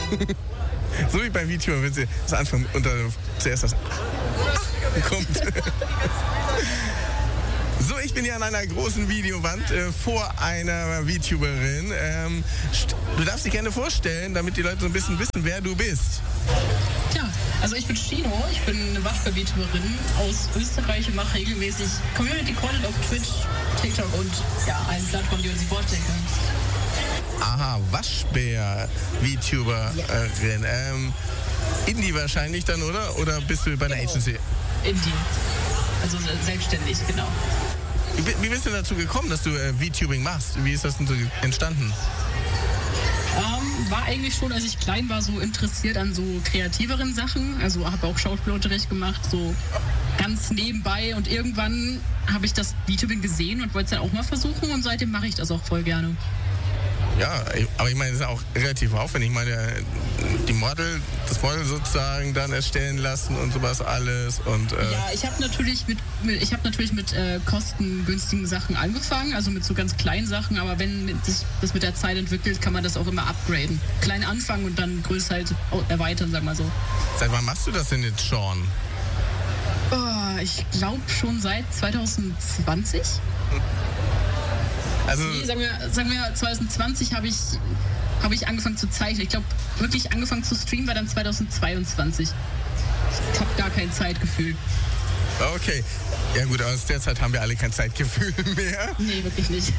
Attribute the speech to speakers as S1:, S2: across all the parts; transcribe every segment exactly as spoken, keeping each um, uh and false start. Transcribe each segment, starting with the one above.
S1: So wie bei VTuber, wenn sie das anfangen und dann zuerst das kommt. So, ich bin hier an einer großen Videowand äh, vor einer VTuberin. Ähm, du darfst dich gerne vorstellen, damit die Leute so ein bisschen wissen, wer du bist.
S2: Ja, also ich bin Chino, ich bin eine Waschbär-VTuberin aus Österreich und mache regelmäßig Community Content auf Twitch, TikTok und ja, allen Plattformen, die uns die Worte decken.
S1: Aha, Waschbär-VTuberin. Ähm, Indie wahrscheinlich dann, oder? Oder bist du bei einer
S2: Genau.
S1: Agency?
S2: Indie. Also selbstständig, genau.
S1: Wie, wie bist du dazu gekommen, dass du äh, VTubing machst? Wie ist das denn so entstanden?
S2: Ähm, war eigentlich schon, als ich klein war, so interessiert an so kreativeren Sachen. Also habe auch Schauspielunterricht gemacht, so ganz nebenbei. Und irgendwann habe ich das VTubing gesehen und wollte es dann auch mal versuchen. Und seitdem mache ich das auch voll gerne.
S1: Ja, aber ich meine, es ist auch relativ aufwendig. Ich meine, die Model, das Model sozusagen dann erstellen lassen und sowas alles. Und, äh
S2: ja, ich habe natürlich mit, ich habe natürlich mit äh, kostengünstigen Sachen angefangen, also mit so ganz kleinen Sachen. Aber wenn sich das mit der Zeit entwickelt, kann man das auch immer upgraden. Klein anfangen und dann größer halt erweitern, sag mal so.
S1: Seit wann machst du das denn jetzt schon?
S2: Oh, ich glaube schon seit zwanzig zwanzig.
S1: Also,
S2: nee, sagen wir, sagen wir zwanzig zwanzig habe ich, hab ich angefangen zu zeichnen. Ich glaube, wirklich angefangen zu streamen war dann zwanzig zweiundzwanzig. Ich habe gar kein Zeitgefühl.
S1: Okay. Ja gut, aus der Zeit haben wir alle kein Zeitgefühl mehr.
S2: Nee, wirklich nicht.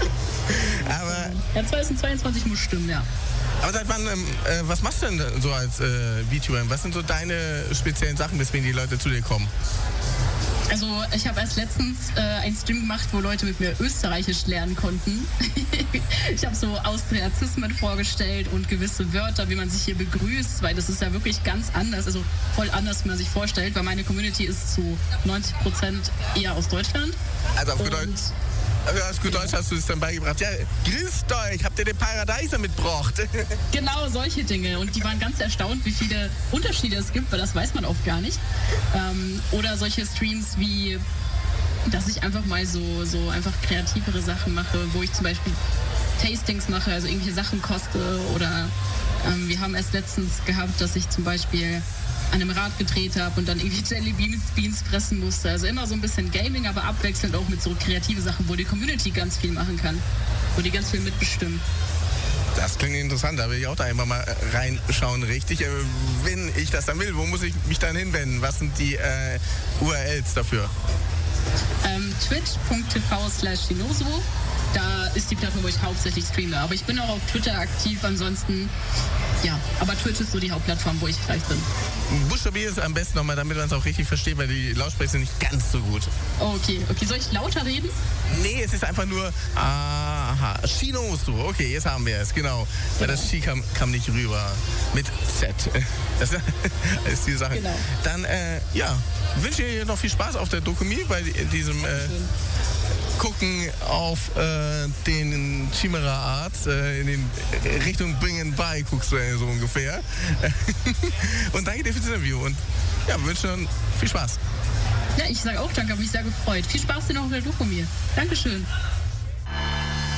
S1: Aber
S2: ja, zwanzig zweiundzwanzig muss stimmen, ja.
S1: Aber seit wann, ähm, äh, was machst du denn so als äh, VTuber? Was sind so deine speziellen Sachen, weswegen die Leute zu dir kommen?
S2: Also ich habe erst letztens äh, einen Stream gemacht, wo Leute mit mir Österreichisch lernen konnten. Ich habe so Austriazismen vorgestellt und gewisse Wörter, wie man sich hier begrüßt, weil das ist ja wirklich ganz anders, also voll anders, wie man sich vorstellt, weil meine Community ist zu neunzig Prozent eher aus Deutschland.
S1: Also auf gut Deutsch, also auf gut Deutsch hast du es dann beigebracht. Ja, grüßt euch, habt ihr den Paradeiser mitgebracht?
S2: Genau, solche Dinge. Und die waren ganz erstaunt, wie viele Unterschiede es gibt, weil das weiß man oft gar nicht. Ähm, oder solche Streams wie, dass ich einfach mal so, so einfach kreativere Sachen mache, wo ich zum Beispiel Tastings mache, also irgendwelche Sachen koste. Oder ähm, wir haben erst letztens gehabt, dass ich zum Beispiel an einem Rad gedreht habe und dann irgendwie Jelly Beans, Beans fressen musste. Also immer so ein bisschen Gaming, aber abwechselnd auch mit so kreative Sachen, wo die Community ganz viel machen kann. Wo die ganz viel mitbestimmen.
S1: Das klingt interessant, da will ich auch da einfach mal reinschauen, richtig. Äh, wenn ich das dann will, wo muss ich mich dann hinwenden? Was sind die äh, U R Ls dafür?
S2: Ähm, twitch.tv slash Shinozo. Da ist die Plattform, wo ich hauptsächlich streame. Aber ich bin auch auf Twitter aktiv, ansonsten, ja. Aber Twitch ist so die Hauptplattform, wo ich gleich bin.
S1: Buchstabier es am besten nochmal, damit man es auch richtig versteht, weil die Lautsprecher sind nicht ganz so gut.
S2: Okay, okay. Soll ich lauter reden?
S1: Nee, es ist einfach nur, aha, Shinozo. Okay, jetzt haben wir es, genau. Weil das Shi kam, kam nicht rüber. Mit Z. Das ist die Sache.
S2: Genau.
S1: Dann, äh, ja, wünsche dir noch viel Spaß auf der Dokumi bei diesem äh, Gucken auf äh, den Chimera Arts äh, in den Richtung Bring and Buy guckst du ja so ungefähr. Und danke dir fürs Interview und ja, wünsche dir viel Spaß.
S2: Ja, ich sage auch danke, habe mich sehr gefreut. Viel Spaß dir noch auf der Doku mir. Dankeschön.